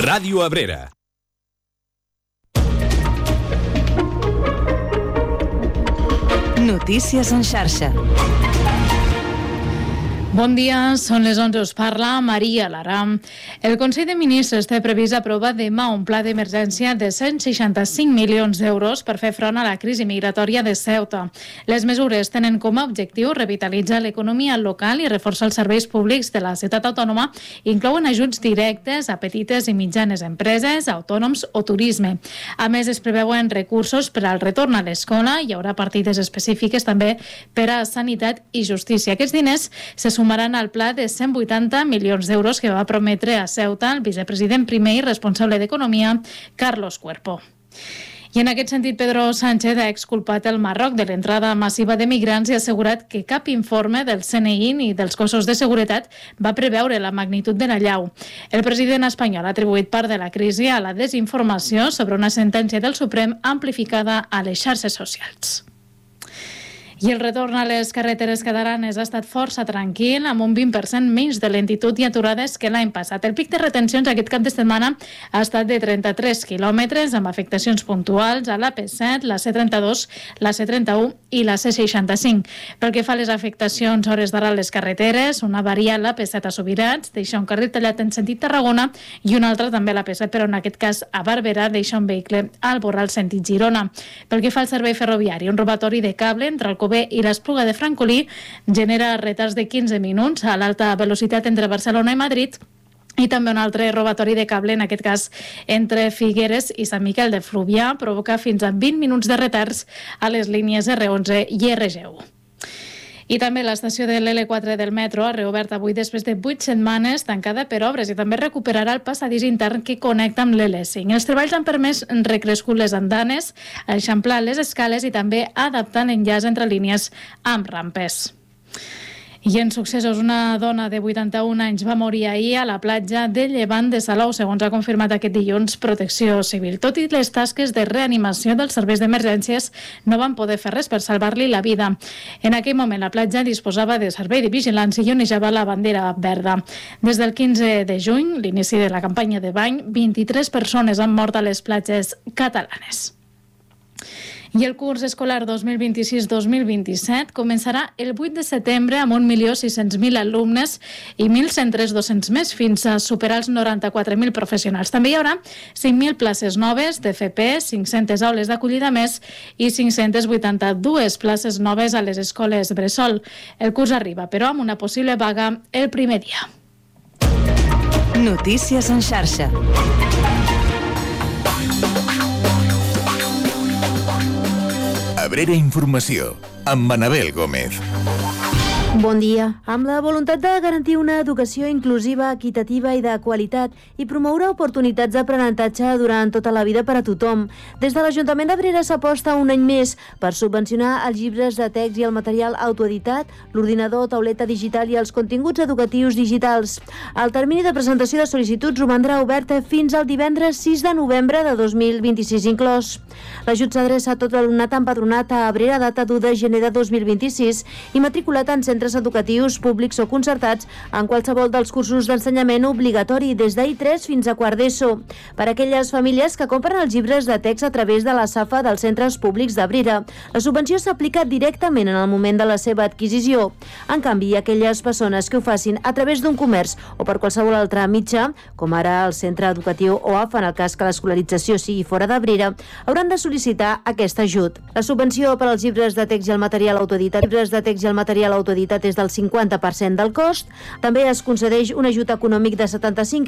Ràdio Abrera. Notícies en xarxa. Bon dia, són les 11, us parla Maria Lara. El Consell de Ministres té previst aprovar demà un pla d'emergència de 165 milions d'euros per fer front a la crisi migratòria de Ceuta. Les mesures tenen com a objectiu revitalitzar l'economia local i reforçar els serveis públics de la ciutat autònoma, inclouen ajuts directes a petites i mitjanes empreses, autònoms o turisme. A més, es preveuen recursos per al retorn a l'escola i hi haurà partides específiques també per a sanitat i justícia. Aquests diners se sumaran al pla de 180 milions d'euros que va prometre a Ceuta el vicepresident primer i responsable d'Economia, Carlos Cuerpo. I en aquest sentit, Pedro Sánchez ha exculpat el Marroc de l'entrada massiva de migrants i ha assegurat que cap informe del CNI ni dels cossos de seguretat va preveure la magnitud de la llau. El president espanyol ha atribuït part de la crisi a la desinformació sobre una sentència del Suprem amplificada a les xarxes socials. I el retorn a les carreteres catalanes ha estat força tranquil, amb un 20% menys de lentitud i aturades que l'any passat. El pic de retencions aquest cap de setmana ha estat de 33 quilòmetres, amb afectacions puntuals a l'AP7, la C32, la C31 i la C65. Pel que fa a les afectacions hores d'ara a les carreteres, una varia a l'AP7 a Subirats, deixa un carril tallat en sentit Tarragona i una altra també a l'AP7, però en aquest cas a Barberà deixa un vehicle al Borral sentit Girona. Pel que fa al servei ferroviari, un robatori de cable entre el i l'Espluga de Francolí genera retards de 15 minuts a l'alta velocitat entre Barcelona i Madrid, i també un altre robatori de cable, en aquest cas entre Figueres i Sant Miquel de Fluvià, provoca fins a 20 minuts de retards a les línies R11 i RG1. I també l'estació de l'L4 del metro ha reobert avui després de 8 setmanes tancada per obres i també recuperarà el passadís intern que connecta amb l'L5. Els treballs han permès recrescut les andanes, eixamplar les escales i també adaptar l'enllaç entre línies amb rampes. I en successos, una dona de 81 anys va morir ahir a la platja de Llevant de Salou, segons ha confirmat aquest dilluns Protecció Civil. Tot i les tasques de reanimació dels serveis d'emergències, no van poder fer res per salvar-li la vida. En aquell moment, la platja disposava de servei de vigilància i onejava la bandera verda. Des del 15 de juny, l'inici de la campanya de bany, 23 persones han mort a les platges catalanes. I el curs escolar 2026-2027 començarà el 8 de setembre amb 1.600.000 alumnes i 1.100 docents més fins a superar els 94.000 professionals. També hi haurà 5.000 places noves d'FP, 500 aules d'acollida més i 582 places noves a les escoles bressol. El curs arriba, però, amb una possible vaga el primer dia. Notícies en xarxa. Abrera Informació, amb Manabel Gómez. Bon dia. Amb la voluntat de garantir una educació inclusiva, equitativa i de qualitat i promoure oportunitats d'aprenentatge durant tota la vida per a tothom, des de l'Ajuntament d'Abrera s'aposta un any més per subvencionar els llibres de text i el material autoeditat, l'ordinador, tauleta digital i els continguts educatius digitals. El termini de presentació de sol·licituds romandrà obert fins al divendres 6 de novembre de 2026 inclòs. L'ajut s'adreça a tot l'alumnat empadronat a Abrera a data d'1 de gener de 2026 i matriculat en centres educatius públics o concertats en qualsevol dels cursos d'ensenyament obligatori des d'I3 fins a quart d'ESO. Per a aquelles famílies que compren els llibres de text a través de la SAFA dels centres públics d'Abrera, la subvenció s'aplica directament en el moment de la seva adquisició. En canvi, aquelles persones que ho facin a través d'un comerç o per qualsevol altre mitjà, com ara el centre educatiu o AFA, en el cas que l'escolarització sigui fora d'Abrera, hauran de sol·licitar aquest ajut. La subvenció per als llibres de text i el material autoeditat és del 50% del cost. També es concedeix un ajut econòmic de 75